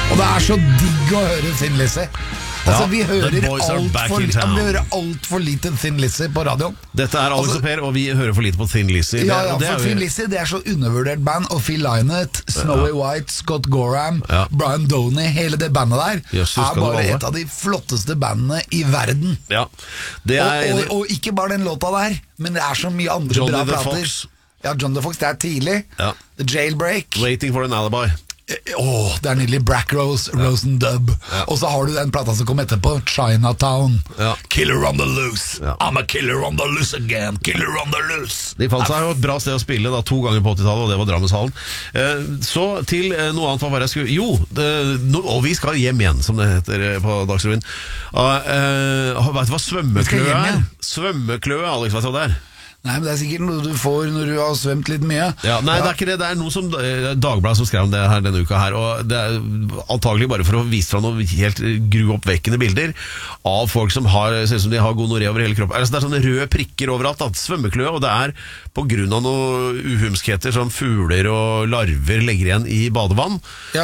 Og det så digg å høre Thin Lizzy. Altså, vi hører alt for lite Thin Lizzy på radioen. Dette Alex og Per, og vi hører for lite på Thin Lizzy. For Thin Lizzy, det så undervurdert band. Og Phil Lynott, Snowy White, Scott Gorham, Brian Doney, hele det bandet der bare et av de flotteste bandene i verden. Og ikke bare den låta der, men det så mye andre bra plater. John the Fox, det tidlig. Jailbreak, Waiting for an Alibi. Det nydelig. Black Rose, Rose and Dub. Og så har du den plata som kom etterpå, Chinatown. Killer on the loose. I'm a killer on the loose again. Killer on the loose. De fant seg jo et bra sted å spille 2 ganger på 80-tallet, og det var Drammenshallen. Så til noe annet. Hva var det jeg skulle... og vi skal hjem igjen, som det heter på Dagsrevyen. Vet du hva svømmekløe er? Svømmekløe, Alex, vet du hva det er? Nei, men det sikkert noe du får når du har svømt litt mye. Nei, det ikke det. Det noe som Dagbladet som skrev om det her denne uka her. Og det antagelig bare for å vise fra noen helt gruoppvekkende bilder av folk som ser ut som de har gonoré over hele kroppen. Det sånne røde prikker overalt, svømmekløe. Og det på grunn av noen uhumskheter som fugler og larver legger igjen i badevann.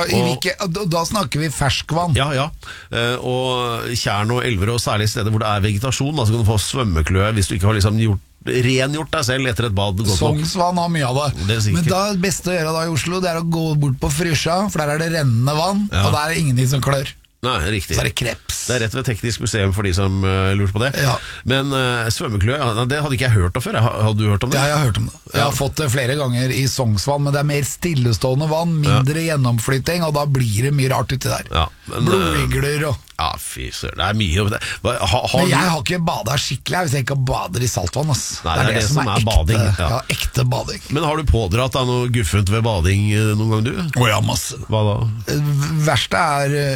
Da snakker vi ferskvann. Og tjern og elver, og særlig steder hvor det vegetasjon. Så kan du få svømmekløe hvis du ikke har liksom rengjort deg selv etter et bad. Sognsvann har mye av det. Men det beste å gjøre da i Oslo, det å gå bort på Frysja, for der det rennende vann, og der ingenting som klør. Nei, riktig. Så det kreps. Det rett ved Teknisk museum for de som lurte på det. Men svømmekløe, det hadde ikke jeg hørt om før. Hadde du hørt om det? Ja, jeg har hørt om det. Jeg har fått det flere ganger i Sognsvann, men det mer stillestående vann, mindre gjennomflytting, og da blir det mye rart uti der. Blodrigler og... fy søren, det mye. Men jeg har ikke badet skikkelig hvis jeg ikke bader i saltvann. Nei, det som bading. Ekte bading. Men har du pådratt deg noe guffent ved bading noen gang, du? Masse. Hva da? Verste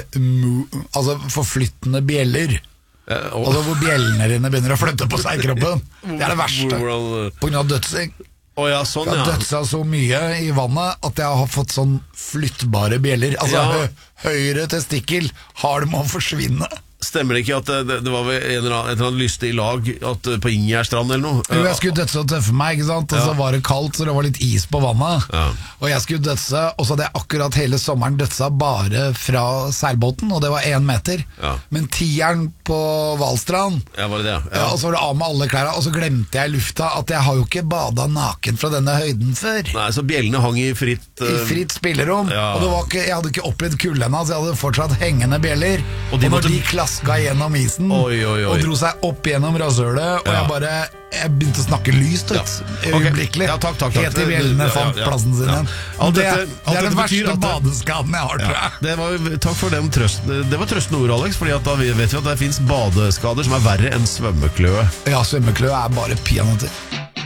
forflyttende bjeller. Hvor bjellene dine begynner å flytte på seg i kroppen. Det det verste. På grunn av dødsing. Jeg har dødsa så mye i vannet at jeg har fått sånn flyttbare bjeller. Høyre testikkel har det med å forsvinne. Stemmer det ikke at det var et eller annet lystig lag på Ingjerdstrand eller noe? Jo, jeg skulle dødse og tøffe meg, ikke sant? Og så var det kaldt, så det var litt is på vannet. Og jeg skulle dødse, og så hadde jeg akkurat hele sommeren dødsa bare fra seilbåten, og det var 1 meter. Men 10-eren på Valstrand, var det det? Og så var det av med alle klærne, og så glemte jeg i lufta at jeg har jo ikke badet naken fra denne høyden før. Nei, så bjellene hang i fritt... I fritt spillerom. Og det var ikke, jeg hadde ikke opplevd kulden, så jeg hadde fortsatt hengende bjeller. Og når de klaska gjennom isen og dro seg opp gjennom rasshølet, og jeg begynte å snakke lyst øyeblikkelig. Helt i bjellene fant plassen sin igjen. Det den verste badeskaden jeg har, tror jeg. Takk for den trøsten. Det var trøstende ord, Alex, fordi da vet vi at det finnes badeskader som verre enn svømmekløe. Ja, svømmekløe bare peanøtter.